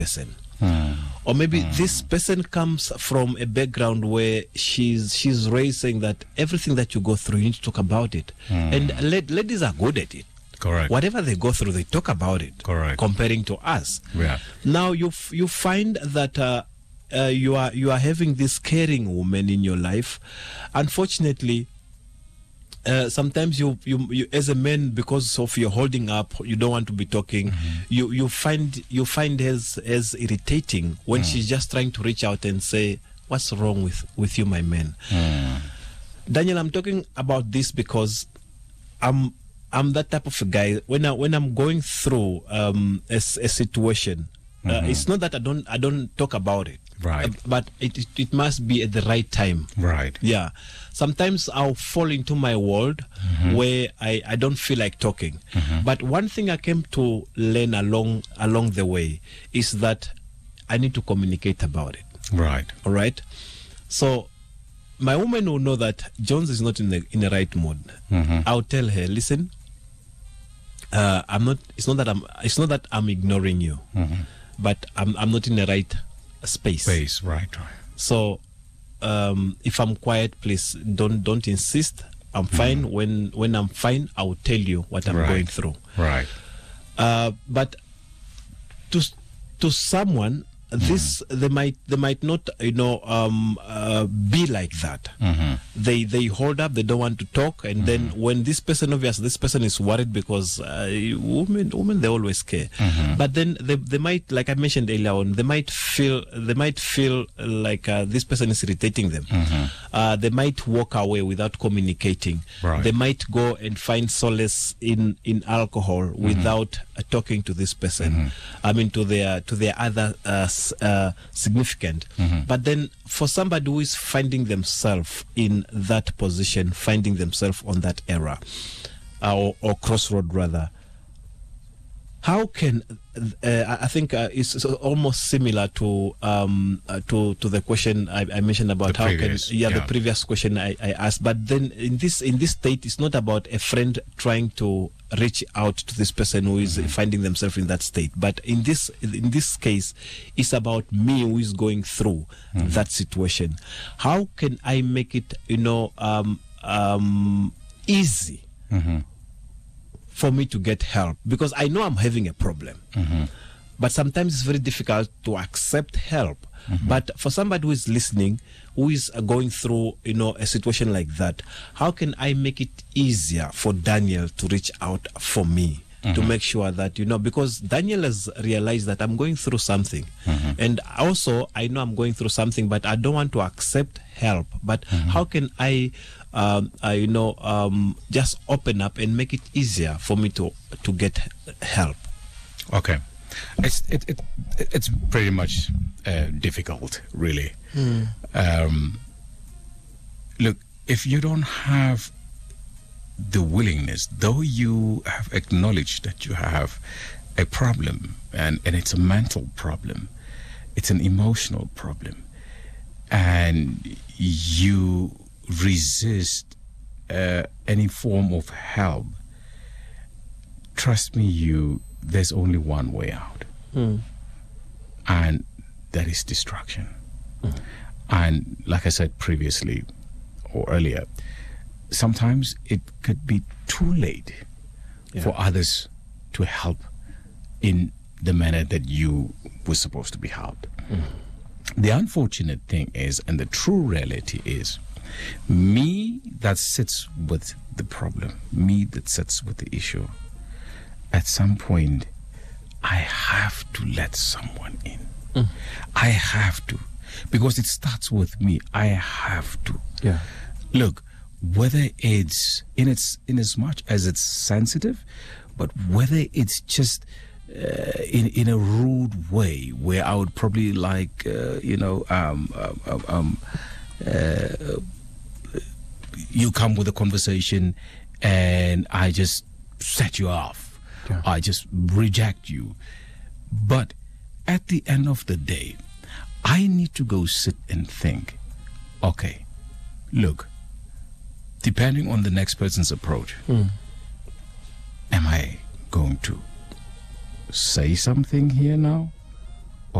person. Or maybe this person comes from a background where she's raised saying that everything that you go through, you need to talk about it. And ladies are good at it. Correct. Whatever they go through, they talk about it. Correct. Comparing to us. Yeah. Now you find that you are having this caring woman in your life. Unfortunately, sometimes you as a man, because of your holding up, you don't want to be talking. You find as irritating when she's just trying to reach out and say, "What's wrong with you, my man?" Daniel, I'm talking about this because I'm that type of a guy. When I'm going through a situation, it's not that I don't talk about it. Right. But it must be at the right time. Right. Yeah. Sometimes I'll fall into my world where I don't feel like talking. But one thing I came to learn along the way is that I need to communicate about it. Right. All right. So my woman will know that Jones is not in the right mood. I'll tell her, listen, I'm not. It's not that I'm ignoring you, but I'm not in the right space. Right. So if I'm quiet, please don't insist. I'm fine. When I'm fine, I will tell you what I'm going through. Right. But to someone, this they might not be like that. They hold up, they don't want to talk, and then when this person is worried because women they always care. But then they might, like I mentioned earlier on, they might feel like this person is irritating them. They might walk away without communicating. Right. They might go and find solace in alcohol without talking to this person. I mean, to their other significant. But then for somebody who is finding themselves in that position, finding themselves on that era or crossroad rather, how can I think it's almost similar to the question I mentioned about the previous question I asked. But then in this state, it's not about a friend trying to reach out to this person who is finding themselves in that state. But in this case, it's about me who is going through that situation. How can I make it easy for me to get help? Because I know I'm having a problem. But sometimes it's very difficult to accept help. But for somebody who is listening, who is going through a situation like that, how can I make it easier for Daniel to reach out for me to make sure that because Daniel has realized that I'm going through something, and also I know I'm going through something, but I don't want to accept help. But how can I just open up and make it easier for me to get help? Okay. It's pretty much difficult, really. Look, if you don't have the willingness, though you have acknowledged that you have a problem, and it's a mental problem, it's an emotional problem, and you resist any form of help, trust me, there's only one way out, and that is destruction. And like I said previously or earlier, sometimes it could be too late for others to help in the manner that you were supposed to be helped. The unfortunate thing is, and the true reality is, me that sits with the problem, me that sits with the issue, at some point I have to let someone in. I have to, because it starts with me. I have to. Look, whether it's in as much as it's sensitive, but whether it's just in a rude way where I would probably like you come with a conversation and I just set you off. I just reject you. But at the end of the day, I need to go sit and think, okay, look, depending on the next person's approach, am I going to say something here now?